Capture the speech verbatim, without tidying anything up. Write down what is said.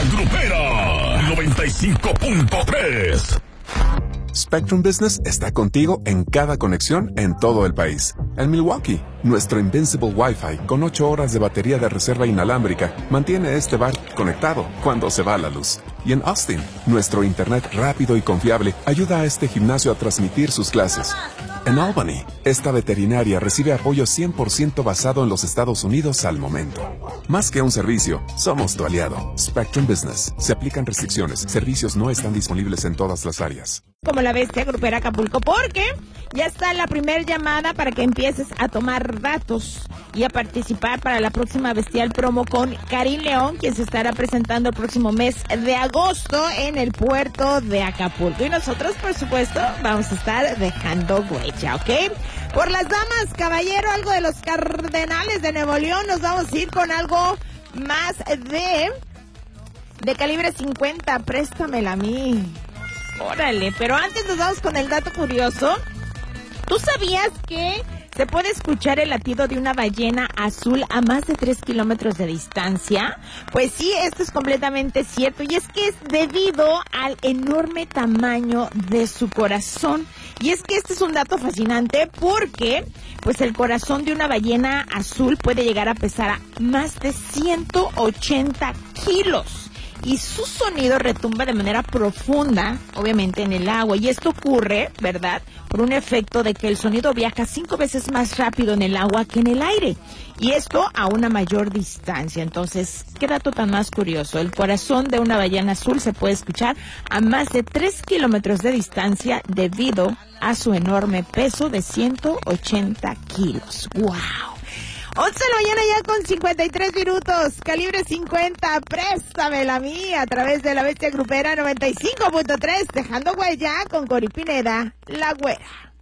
Grupera noventa y cinco punto tres. Spectrum Business está contigo en cada conexión en todo el país. En Milwaukee, nuestro Invincible Wi-Fi con ocho horas de batería de reserva inalámbrica mantiene este bar conectado cuando se va la luz. Y en Austin, nuestro internet rápido y confiable ayuda a este gimnasio a transmitir sus clases. En Albany, esta veterinaria recibe apoyo cien por ciento basado en los Estados Unidos al momento. Más que un servicio, somos tu aliado. Spectrum Business. Se aplican restricciones. Servicios no están disponibles en todas las áreas. Como la bestia grupera Acapulco, porque ya está la primera llamada para que empieces a tomar datos y a participar para la próxima bestial promo con Karim León, quien se estará presentando el próximo mes de agosto en el puerto de Acapulco. Y nosotros, por supuesto, vamos a estar dejando huella, ¿ok? Por las damas, caballero, algo de los Cardenales de Nuevo León, nos vamos a ir con algo más de, de calibre cincuenta, préstamela a mí. Órale, pero antes nos vamos con el dato curioso. ¿Tú sabías que se puede escuchar el latido de una ballena azul a más de tres kilómetros de distancia? Pues sí, esto es completamente cierto, y es que es debido al enorme tamaño de su corazón. Y es que este es un dato fascinante porque pues el corazón de una ballena azul puede llegar a pesar a más de ciento ochenta kilos. Y su sonido retumba de manera profunda, obviamente, en el agua. Y esto ocurre, ¿verdad?, por un efecto de que el sonido viaja cinco veces más rápido en el agua que en el aire. Y esto a una mayor distancia. Entonces, ¿qué dato tan más curioso? El corazón de una ballena azul se puede escuchar a más de tres kilómetros de distancia debido a su enorme peso de ciento ochenta kilos. ¡Wow! once de la mañana ya con cincuenta y tres minutos, calibre cincuenta, préstamela a mí a través de la bestia grupera noventa y cinco punto tres, dejando huella con Cori Pineda, la güera.